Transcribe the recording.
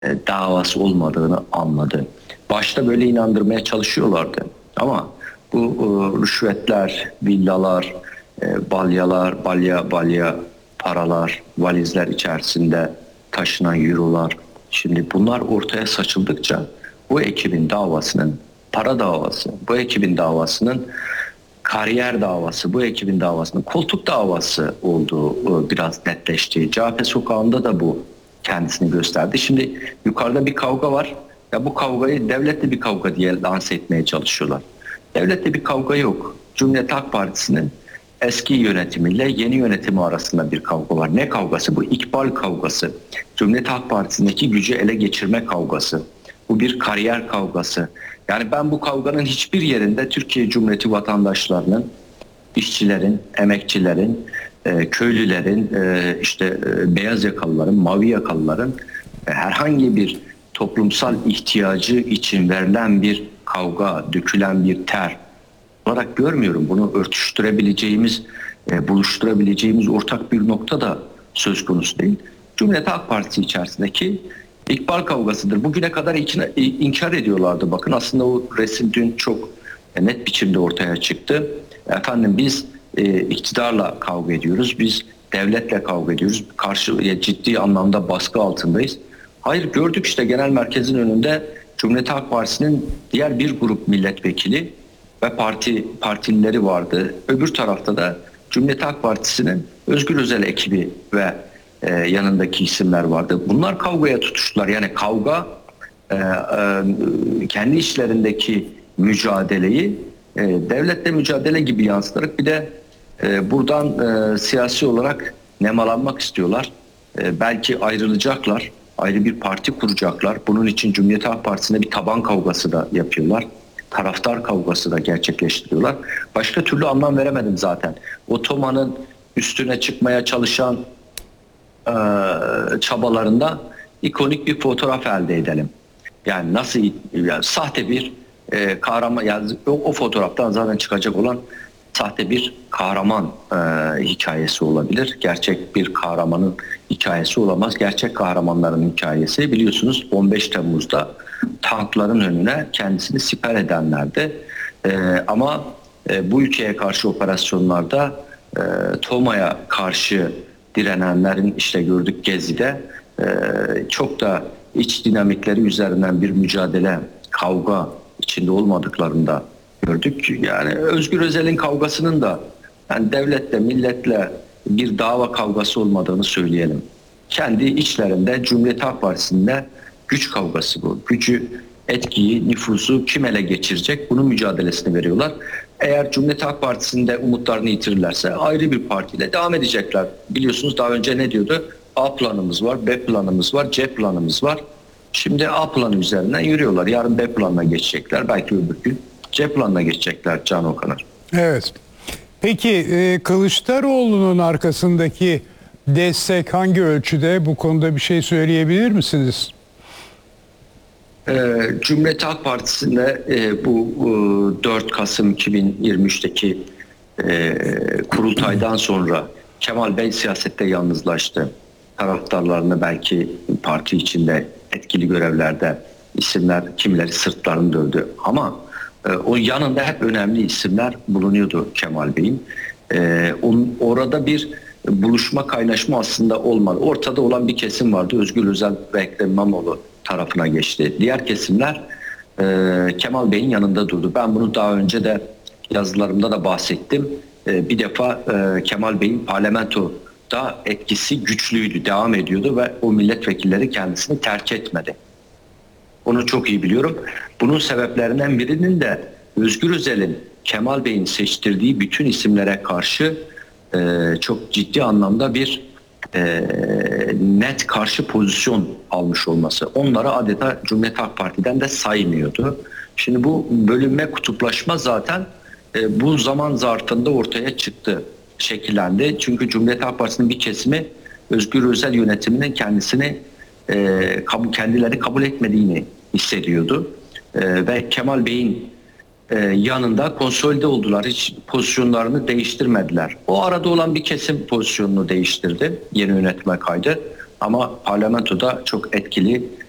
davası olmadığını anladı. Başta böyle inandırmaya çalışıyorlardı. Ama bu rüşvetler, villalar, balya paralar, valizler içerisinde taşınan eurolar. Şimdi bunlar ortaya saçıldıkça bu ekibin davasının para davası, bu ekibin davasının kariyer davası, bu ekibin davasının koltuk davası olduğu biraz netleşti. CHP sokağında da bu kendisini gösterdi. Şimdi yukarıda bir kavga var. Ya bu kavgayı devletle bir kavga diye lanse etmeye çalışıyorlar. Devletle bir kavga yok. Cumhuriyet Halk Partisi'nin eski yönetimiyle yeni yönetimi arasında bir kavga var. Ne kavgası? Bu ikbal kavgası. Cumhuriyet Halk Partisi'ndeki gücü ele geçirme kavgası. Bu bir kariyer kavgası. Yani ben bu kavganın hiçbir yerinde Türkiye Cumhuriyeti vatandaşlarının, işçilerin, emekçilerin, köylülerin, beyaz yakalıların, mavi yakalıların herhangi bir toplumsal ihtiyacı için verilen bir kavga, dökülen bir ter olarak görmüyorum. Bunu örtüştürebileceğimiz, buluşturabileceğimiz ortak bir nokta da söz konusu değil. Cumhuriyet Halk Partisi içerisindeki ikbal kavgasıdır. Bugüne kadar inkar ediyorlardı. Bakın aslında o resim dün çok net biçimde ortaya çıktı. Efendim biz iktidarla kavga ediyoruz. Biz devletle kavga ediyoruz. Ciddi anlamda baskı altındayız. Hayır, gördük işte genel merkezin önünde Cumhuriyet Halk Partisi'nin diğer bir grup milletvekili ve partilileri vardı. Öbür tarafta da Cumhuriyet Halk Partisi'nin Özgür Özel ekibi ve yanındaki isimler vardı. Bunlar kavgaya tutuştular. Yani kavga kendi içlerindeki mücadeleyi devletle mücadele gibi yansıtarak bir de buradan siyasi olarak nemalanmak istiyorlar. Belki ayrılacaklar. Ayrı bir parti kuracaklar. Bunun için Cumhuriyet Halk Partisi'ne bir taban kavgası da yapıyorlar. Taraftar kavgası da gerçekleştiriyorlar. Başka türlü anlam veremedim zaten. O Toma'nın üstüne çıkmaya çalışan çabalarında ikonik bir fotoğraf elde edelim. Yani nasıl yani sahte bir kahraman, yani o fotoğraftan zaten çıkacak olan sahte bir kahraman hikayesi olabilir. Gerçek bir kahramanın hikayesi olamaz. Gerçek kahramanların hikayesi biliyorsunuz 15 Temmuz'da tankların önüne kendisini siper edenlerdi. Ama bu ülkeye karşı operasyonlarda Toma'ya karşı direnenlerin işte gördük Gezi'de çok da iç dinamikleri üzerinden bir mücadele, kavga içinde olmadıklarını da gördük. Yani Özgür Özel'in kavgasının da yani devletle, milletle bir dava kavgası olmadığını söyleyelim. Kendi içlerinde Cumhuriyet Halk Partisi'nde güç kavgası bu. Gücü, etkiyi, nüfusu kim ele geçirecek bunun mücadelesini veriyorlar. Eğer Cumhuriyet Halk Partisi'nde umutlarını yitirirlerse ayrı bir partiyle devam edecekler. Biliyorsunuz daha önce ne diyordu? A planımız var, B planımız var, C planımız var. Şimdi A planı üzerinden yürüyorlar. Yarın B planına geçecekler. Belki öbür gün C planına geçecekler Can Okaner. Evet. Peki Kılıçdaroğlu'nun arkasındaki destek hangi ölçüde? Bu konuda bir şey söyleyebilir misiniz? Cumhuriyet Halk Partisi'nde bu 4 Kasım 2023'teki kurultaydan sonra Kemal Bey siyasette yalnızlaştı. Taraftarlarını belki parti içinde etkili görevlerde isimler kimileri sırtlarını döndü. Ama o yanında hep önemli isimler bulunuyordu Kemal Bey'in. Orada bir buluşma, kaynaşma aslında olmadı. Ortada olan bir kesim vardı. Özgür Özel ve Ekrem İmamoğlu tarafına geçti. Diğer kesimler Kemal Bey'in yanında durdu. Ben bunu daha önce de yazılarımda da bahsettim. Bir defa Kemal Bey'in parlamentoda etkisi güçlüydü, devam ediyordu ve o milletvekilleri kendisini terk etmedi. Onu çok iyi biliyorum. Bunun sebeplerinden birinin de Özgür Özel'in Kemal Bey'in seçtirdiği bütün isimlere karşı çok ciddi anlamda bir net karşı pozisyon almış olması. Onları adeta Cumhuriyet Halk Parti'den de saymıyordu. Şimdi bu bölünme, kutuplaşma zaten bu zaman zarfında ortaya çıktı, şekillendi. Çünkü Cumhuriyet Halk Partisi'nin bir kesimi Özgür Özel yönetiminin kendileri kabul etmediğini hissediyordu. Ve Kemal Bey'in yanında konsolide oldular. Hiç pozisyonlarını değiştirmediler. O arada olan bir kesim pozisyonunu değiştirdi. Yeni yönetime kaydı. Ama parlamentoda çok etkili